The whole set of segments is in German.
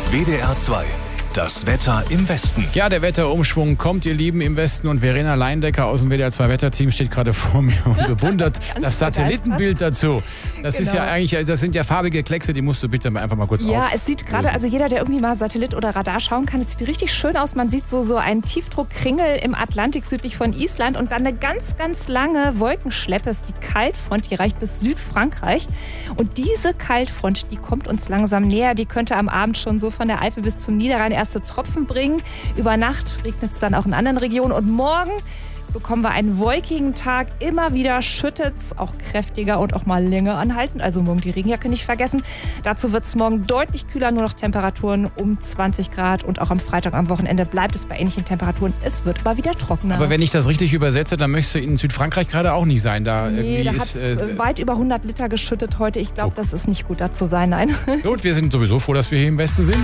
WDR 2. Das Wetter im Westen. Ja, der Wetterumschwung kommt, ihr Lieben, im Westen. Und Verena Leindecker aus dem WDR 2 Wetterteam steht gerade vor mir und bewundert das Satellitenbild dazu. Das ist ja eigentlich, das sind ja farbige Kleckse, die musst du bitte einfach mal kurz Ja, es sieht gerade, also jeder, der irgendwie mal Satellit oder Radar schauen kann, es sieht richtig schön aus. Man sieht so einen Tiefdruckkringel im Atlantik südlich von Island und dann eine ganz, ganz lange Wolkenschleppe. Das ist die Kaltfront, die reicht bis Südfrankreich. Und diese Kaltfront, die kommt uns langsam näher. Die könnte am Abend schon so von der Eifel bis zum Niederrhein erste Tropfen bringen. Über Nacht regnet es dann auch in anderen Regionen. Und morgen bekommen wir einen wolkigen Tag. Immer wieder schüttet es, auch kräftiger und auch mal länger anhalten. Also morgen die Regenjacke nicht vergessen. Dazu wird es morgen deutlich kühler, nur noch Temperaturen um 20 Grad. Und auch am Freitag, am Wochenende bleibt es bei ähnlichen Temperaturen. Es wird aber wieder trockener. Aber wenn ich das richtig übersetze, dann möchtest du in Südfrankreich gerade auch nicht sein. Da hat es weit über 100 Liter geschüttet heute. Ich glaube, das ist nicht gut, da zu sein. Nein. Gut, wir sind sowieso froh, dass wir hier im Westen sind.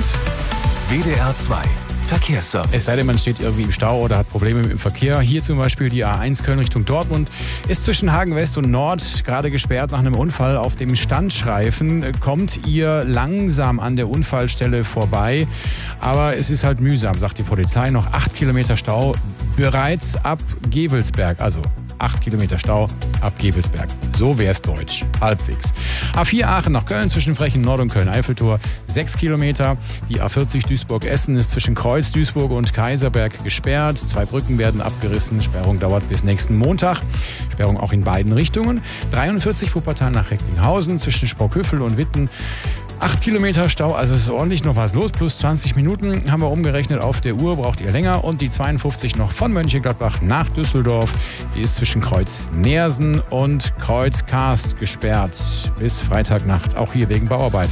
WDR 2. Verkehrsservice. Es sei denn, man steht irgendwie im Stau oder hat Probleme im Verkehr. Hier zum Beispiel die A1 Köln Richtung Dortmund ist zwischen Hagen West und Nord gerade gesperrt nach einem Unfall. Auf dem Standstreifen kommt ihr langsam an der Unfallstelle vorbei. Aber es ist halt mühsam, sagt die Polizei. Noch 8 Kilometer Stau bereits ab Gevelsberg. Also 8 Kilometer Stau ab Gevelsberg. So wär's deutsch. Halbwegs. A4 Aachen nach Köln zwischen Frechen Nord und Köln-Eiffeltor 6 Kilometer. Die A40 Duisburg-Essen ist zwischen Kreuz, Duisburg und Kaiserberg gesperrt. 2 Brücken werden abgerissen. Sperrung dauert bis nächsten Montag. Sperrung auch in beiden Richtungen. 43 Wuppertal nach Recklinghausen zwischen Sprockhövel und Witten. 8 Kilometer Stau, also es ist ordentlich noch was los. Plus 20 Minuten haben wir umgerechnet auf der Uhr, braucht ihr länger. Und die 52 noch von Mönchengladbach nach Düsseldorf. Die ist zwischen Kreuz Neersen und Kreuz Karst gesperrt bis Freitagnacht. Auch hier wegen Bauarbeiten.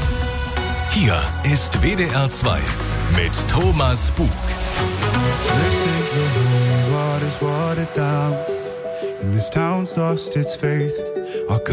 Hier ist WDR 2 mit Thomas Bug. Water's watered down, and this town's lost its faith.